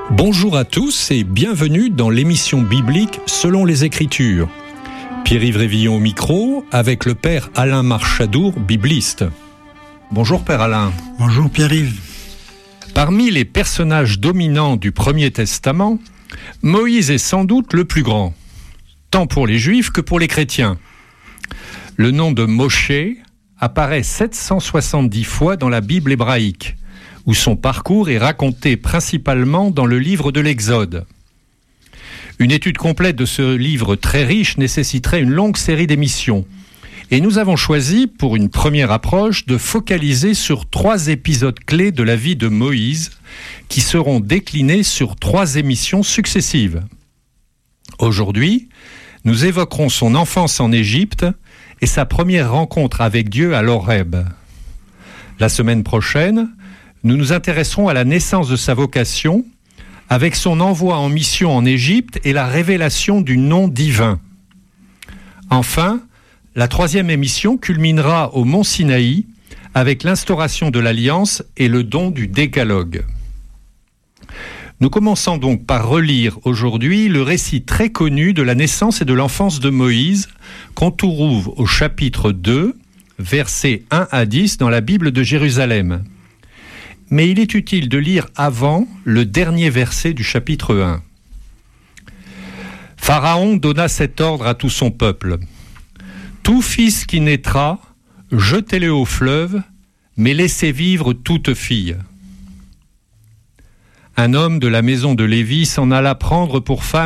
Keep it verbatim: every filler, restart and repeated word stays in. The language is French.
Bonjour à tous et bienvenue dans l'émission biblique Selon les Écritures. Pierre-Yves Révillon au micro avec le Père Alain Marchadour, bibliste. Bonjour Père Alain. Bonjour Pierre-Yves. Parmi les personnages dominants du Premier Testament, Moïse est sans doute le plus grand, tant pour les Juifs que pour les chrétiens. Le nom de Moshe apparaît sept cent soixante-dix fois dans la Bible hébraïque, où son parcours est raconté principalement dans le livre de l'Exode. Une étude complète de ce livre très riche nécessiterait une longue série d'émissions. Et nous avons choisi, pour une première approche, de focaliser sur trois épisodes clés de la vie de Moïse, qui seront déclinés sur trois émissions successives. Aujourd'hui, nous évoquerons son enfance en Égypte et sa première rencontre avec Dieu à l'Horeb. La semaine prochaine, nous nous intéresserons à la naissance de sa vocation, avec son envoi en mission en Égypte et la révélation du nom divin. Enfin, la troisième émission culminera au mont Sinaï, avec l'instauration de l'Alliance et le don du Décalogue. Nous commençons donc par relire aujourd'hui le récit très connu de la naissance et de l'enfance de Moïse, qu'on trouve au chapitre deux, versets un à dix dans la Bible de Jérusalem. Mais il est utile de lire avant le dernier verset du chapitre un. Pharaon donna cet ordre à tout son peuple. Tout fils qui naîtra, jetez-le au fleuve, mais laissez vivre toute fille. Un homme de la maison de Lévi s'en alla prendre pour femme